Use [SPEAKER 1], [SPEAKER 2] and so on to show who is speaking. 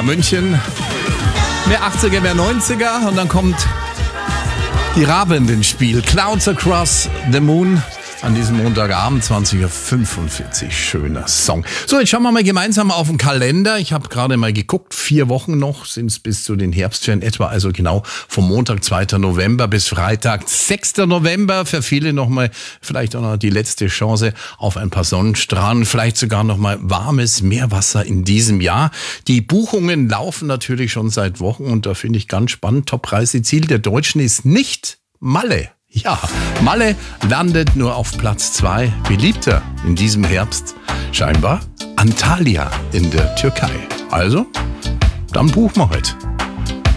[SPEAKER 1] München. Mehr 80er, mehr 90er und dann kommt die Raben ins Spiel. Clouds Across the Moon an diesem Montagabend, 20.45 Uhr. Schöner Song. So, jetzt schauen wir mal gemeinsam auf den Kalender. Ich habe gerade mal geguckt, 4 Wochen noch sind es bis zu den Herbstferien etwa. Also genau vom Montag, 2. November bis Freitag, 6. November. Für viele nochmal vielleicht auch noch die letzte Chance auf ein paar Sonnenstrahlen. Vielleicht sogar nochmal warmes Meerwasser in diesem Jahr. Die Buchungen laufen natürlich schon seit Wochen und da finde ich ganz spannend. Top-Reiseziel der Deutschen ist nicht Malle. Ja, Malle landet nur auf Platz 2. Beliebter in diesem Herbst scheinbar Antalya in der Türkei. Also, dann buchen wir heute.